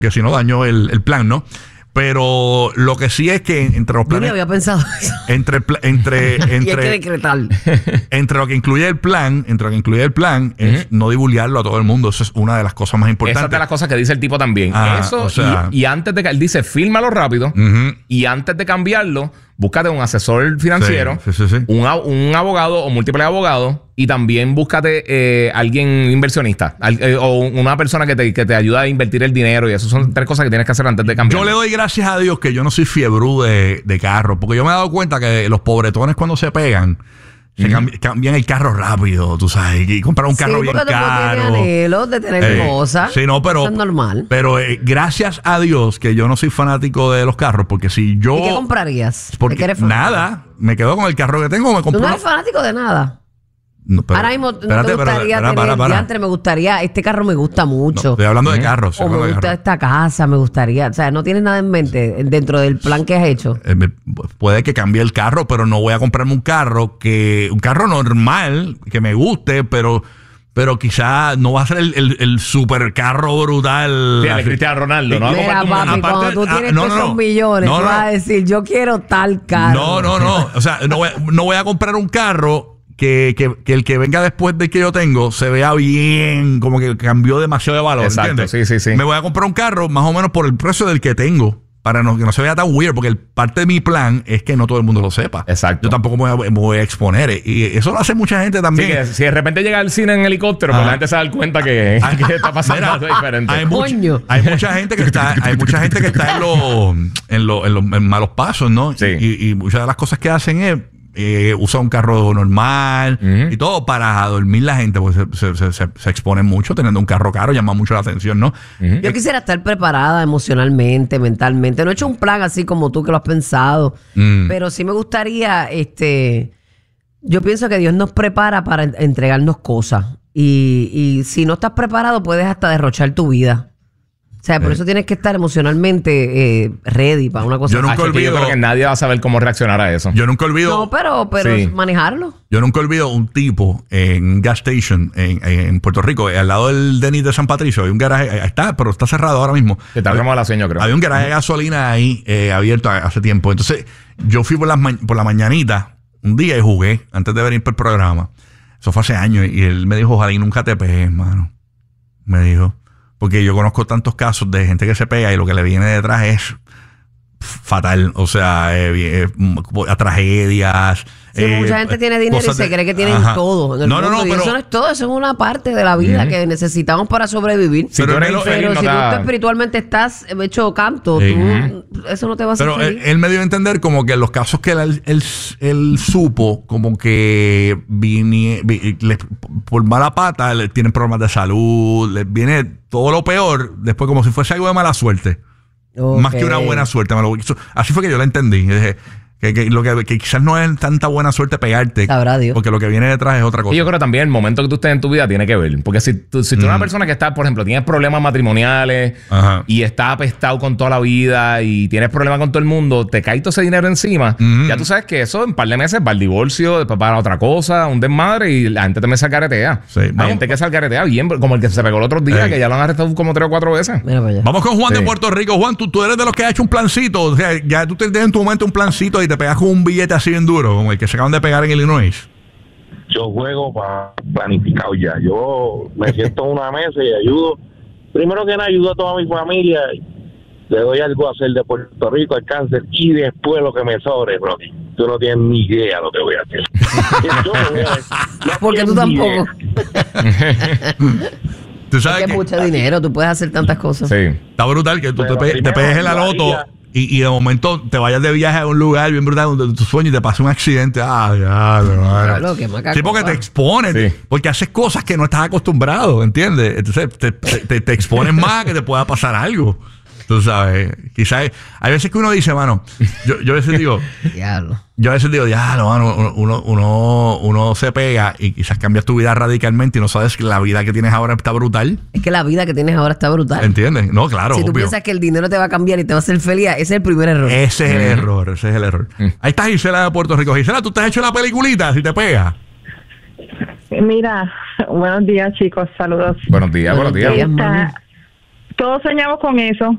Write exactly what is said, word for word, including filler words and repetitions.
que si no daño el, el plan, ¿no? Pero lo que sí es que entre los planes... Yo ni había pensado eso. Entre, entre, entre, y hay que decretar. Entre lo que incluye el plan, entre lo que incluye el plan, es uh-huh. no divulgarlo a todo el mundo. Eso es una de las cosas más importantes. Esa es de las cosas que dice el tipo también. Ah, Eso, o sea, y, y antes de... Él dice, fírmalo rápido. Uh-huh. Y antes de cambiarlo, búscate un asesor financiero, sí, sí, sí, sí. Un, un abogado o múltiples abogados. Y también búscate eh, alguien inversionista al, eh, o una persona que te, que te ayuda a invertir el dinero. Y eso son tres cosas que tienes que hacer antes de cambiar. Yo le doy gracias a Dios que yo no soy fiebrú de, de carro. Porque yo me he dado cuenta que los pobretones cuando se pegan se uh-huh. cambi- cambian el carro rápido, tú sabes, y comprar un carro sí, bien porque caro. Tiene anhelos de tener eh, cosas. Sí, no, pero, eso es normal. Pero eh, gracias a Dios que yo no soy fanático de los carros, porque si yo... ¿Y qué comprarías? Porque ¿Qué eres nada, me quedo con el carro que tengo. Me ¿Tú no eres fanático de nada? No, pero, ahora mismo espérate, no te gustaría pero, espera, tener para, para. diantre, me gustaría, este carro me gusta mucho. No, estoy hablando de carros. O me gusta carro. Esta casa, me gustaría. O sea, no tienes nada en mente dentro del plan que has hecho. Eh, me, puede que cambie el carro, pero no voy a comprarme un carro que un carro normal, que me guste, pero... Pero quizá no va a ser el, el, el super carro brutal. Sí, de Cristiano Ronaldo, ¿no? Mira, papi, aparte, cuando tú tienes ah, no, esos no, millones, no, tú no. vas a decir, yo quiero tal carro. No, no, no. O sea, no voy, no voy a comprar un carro que, que, que el que venga después del que yo tengo se vea bien, como que cambió demasiado de valor. Exacto, ¿entiendes? sí, sí, sí. Me voy a comprar un carro más o menos por el precio del que tengo. Para no, que no se vea tan weird, porque el, parte de mi plan es que no todo el mundo lo sepa. Exacto. Yo tampoco me voy a, me voy a exponer. Y eso lo hace mucha gente también. Sí, que si de repente llega al cine en helicóptero, pues la gente se da cuenta que, que está pasando Mira, algo diferente. Hay, much, hay mucha gente que está, hay mucha gente que está en los en los en los en malos pasos, ¿no? Sí. Y, y muchas de las cosas que hacen es eh, usa un carro normal uh-huh. y todo para dormir la gente, porque se, se, se, se exponen mucho teniendo un carro caro, llama mucho la atención, ¿no? Uh-huh. Yo quisiera estar preparada emocionalmente, mentalmente. No he hecho un plan así como tú que lo has pensado, mm. pero sí me gustaría, este, yo pienso que Dios nos prepara para entregarnos cosas y, y si no estás preparado puedes hasta derrochar tu vida. O sea, por eso tienes que estar emocionalmente eh, ready para una cosa. Yo nunca así. olvido. Yo creo que nadie va a saber cómo reaccionar a eso. Yo nunca olvido. No, pero, pero sí. manejarlo. Yo nunca olvido un tipo en un gas station en, en Puerto Rico, al lado del Denis de San Patricio. Hay un garaje, ahí está, pero está cerrado ahora mismo. Que tal como la señora, creo. Había un garaje de gasolina ahí eh, abierto hace tiempo. Entonces, yo fui por, las ma- por la mañanita un día y jugué antes de venir por el programa. Eso fue hace años. Y él me dijo, ojalá y nunca te pegues, hermano. Me dijo. Porque yo conozco tantos casos de gente que se pega y lo que le viene detrás es fatal. O sea, eh, eh, a tragedias. Sí, eh, mucha gente tiene dinero y se de, cree que tienen ajá. todo. En el no, no, no. Y pero, eso no es todo. Eso es una parte de la vida uh-huh. que necesitamos para sobrevivir. Si pero tú eres pero si no tú espiritualmente estás hecho canto, uh-huh. tú, eso no te va a hacer Pero feliz. Él, él me dio a entender como que en los casos que él, él, él supo, como que vine, vine, le, por mala pata, le, tienen problemas de salud, les viene todo lo peor, después como si fuese algo de mala suerte. Okay. Más que una buena suerte. Me lo, así fue que yo lo entendí. Dije, Que, que, lo que, que quizás no es tanta buena suerte pegarte. Sabrá Dios. Porque lo que viene detrás es otra cosa. Y yo creo también el momento que tú estés en tu vida tiene que ver. Porque si tú, si tú mm. eres una persona que está, por ejemplo, tienes problemas matrimoniales Ajá. y está apestado con toda la vida y tienes problemas con todo el mundo, te cae todo ese dinero encima, mm. ya tú sabes que eso en un par de meses va al divorcio, después para otra cosa, un desmadre y la gente también se algaretea. Sí, hay gente que se algaretea bien, como el que se pegó el otro día, sí. que ya lo han arrestado como tres o cuatro veces. Mira para allá. Vamos con Juan sí. de Puerto Rico. Juan, tú, tú eres de los que ha hecho un plancito. O sea, ya tú tienes en tu momento un plancito y te pegas con un billete así bien duro, como el que se acaban de pegar en Illinois. Yo juego para planificado ya. Yo me siento en una mesa y ayudo. Primero que nada, ayudo a toda mi familia. Le doy algo a hacer de Puerto Rico, al cáncer, y después lo que me sobre, bro. Tú no tienes ni idea lo que voy a hacer. Yo voy a decir, no porque tú tampoco. Tú sabes es que es mucho dinero, tú puedes hacer tantas cosas. Sí. Está brutal que tú te, pe- te pegues en la loto. Y, y de momento te vayas de viaje a un lugar bien brutal donde tu sueño y te pasa un accidente. Ah, ya, claro, qué macaco. Sí, porque te expones. Sí. Porque haces cosas que no estás acostumbrado, ¿entiendes? Entonces te, te, te, te expones más a que te pueda pasar algo. Tú sabes. Quizás hay veces que uno dice, mano, yo, yo a veces digo, diablo. Yo a veces digo, diablo, mano, uno, uno, uno se pega y quizás cambias tu vida radicalmente y no sabes que la vida que tienes ahora está brutal. Es que la vida que tienes ahora está brutal. ¿Entiendes? No, claro. Si tú obvio. piensas que el dinero te va a cambiar y te va a hacer feliz, ese es el primer error. Ese es el mm. error, ese es el error. Mm. Ahí está Gisela de Puerto Rico. Gisela, ¿tú te has hecho la peliculita si te pega? Mira, buenos días, chicos, saludos. Buenos días, buenos días. Esta, Todos soñamos con eso.